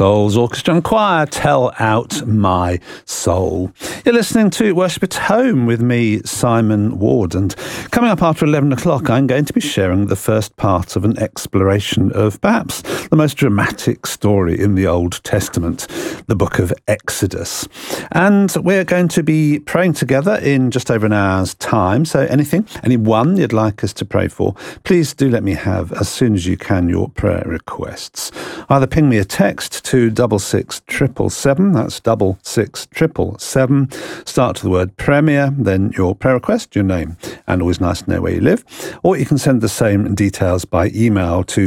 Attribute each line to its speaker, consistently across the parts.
Speaker 1: Souls Orchestra and Choir, Tell Out My Soul. You're listening to Worship at Home with me, Simon Ward, and coming up after 11 o'clock, I'm going to be sharing the first part of an exploration of perhaps the most dramatic story in the Old Testament, the book of Exodus. And we're going to be praying together in just over an hour's time, so anyone you'd like us to pray for, please do let me have, as soon as you can, your prayer requests. Either ping me a text to 66777, that's 66777, start to the word Premier, then your prayer request, your name, and always nice to know where you live. Or you can send the same details by email to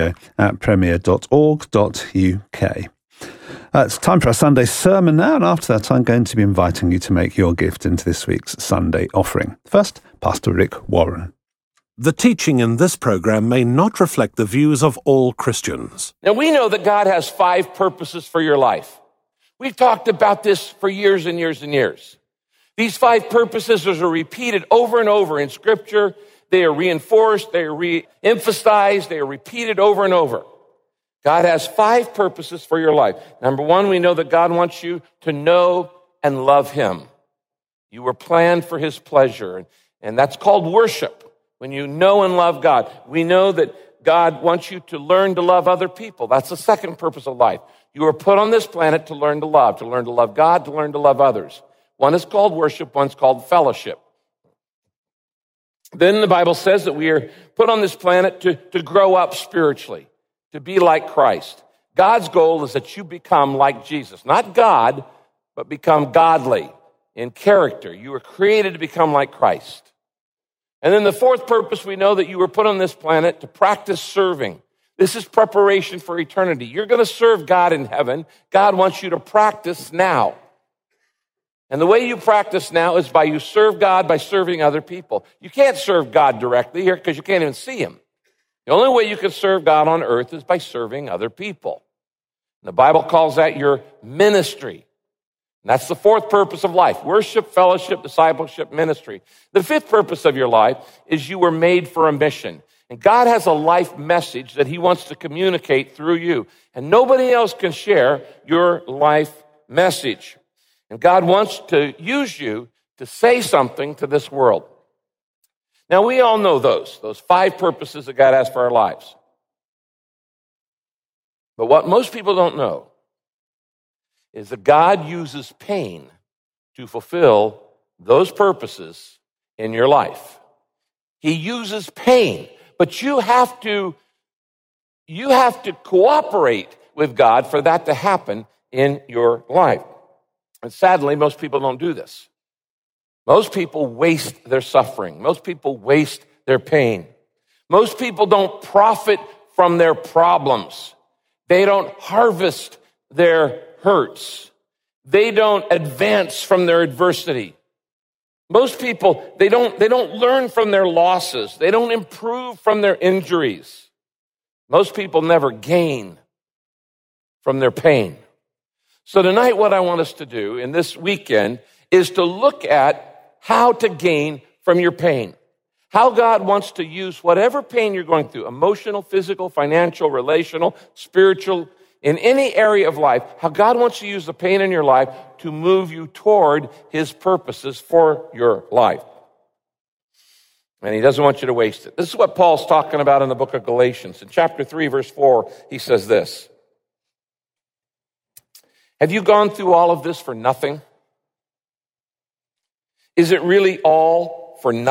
Speaker 1: studio@premier.org.uk. It's time for our Sunday sermon now, and after that I'm going to be inviting you to make your gift into this week's Sunday offering. First, Pastor Rick Warren.
Speaker 2: The teaching in this program may not reflect the views of all Christians.
Speaker 3: Now, we know that God has 5 purposes for your life. We've talked about this for years and years and years. These 5 purposes are repeated over and over in Scripture. They are reinforced, they are re-emphasized, they are repeated over and over. God has 5 purposes for your life. Number 1, we know that God wants you to know and love Him. You were planned for His pleasure, and that's called worship. When you know and love God, we know that God wants you to learn to love other people. That's the second purpose of life. You were put on this planet to learn to love God, to learn to love others. One is called worship, one's called fellowship. Then the Bible says that we are put on this planet to grow up spiritually, to be like Christ. God's goal is that you become like Jesus. Not God, but become godly in character. You were created to become like Christ. And then the fourth purpose, we know that you were put on this planet to practice serving. This is preparation for eternity. You're going to serve God in heaven. God wants you to practice now. And the way you practice now is by you serve God by serving other people. You can't serve God directly here because you can't even see Him. The only way you can serve God on earth is by serving other people. And the Bible calls that your ministry. And that's the fourth purpose of life: worship, fellowship, discipleship, ministry. The fifth purpose of your life is you were made for a mission. And God has a life message that He wants to communicate through you. And nobody else can share your life message. And God wants to use you to say something to this world. Now, we all know those 5 purposes that God has for our lives. But what most people don't know is that God uses pain to fulfill those purposes in your life. He uses pain, but you have to cooperate with God for that to happen in your life. And sadly, most people don't do this. Most people waste their suffering. Most people waste their pain. Most people don't profit from their problems. They don't harvest their hurts. They don't advance from their adversity. Most people, they don't learn from their losses. They don't improve from their injuries. Most people never gain from their pain. So tonight, what I want us to do in this weekend is to look at how to gain from your pain. How God wants to use whatever pain you're going through, emotional, physical, financial, relational, spiritual, in any area of life, how God wants to use the pain in your life to move you toward His purposes for your life. And He doesn't want you to waste it. This is what Paul's talking about in the book of Galatians. In chapter 3, verse 4, he says this: have you gone through all of this for nothing? Is it really all for nothing?